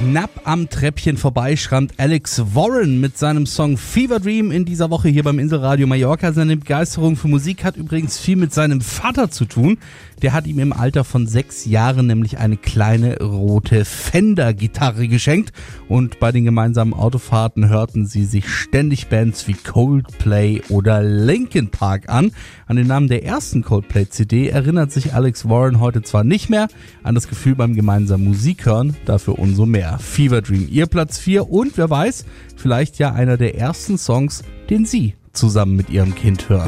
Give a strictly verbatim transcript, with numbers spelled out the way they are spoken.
Knapp am Treppchen vorbei schrammt Alex Warren mit seinem Song Fever Dream in dieser Woche hier beim Inselradio Mallorca. Seine Begeisterung für Musik hat übrigens viel mit seinem Vater zu tun. Der hat ihm im Alter von sechs Jahren nämlich eine kleine rote Fender-Gitarre geschenkt. Und bei den gemeinsamen Autofahrten hörten sie sich ständig Bands wie Coldplay oder Linkin Park an. An den Namen der ersten Coldplay-C D erinnert sich Alex Warren heute zwar nicht mehr, an das Gefühl beim gemeinsamen Musik hören, dafür umso mehr. Fever Dream, ihr Platz vier und wer weiß, vielleicht ja einer der ersten Songs, den sie zusammen mit ihrem Kind hören.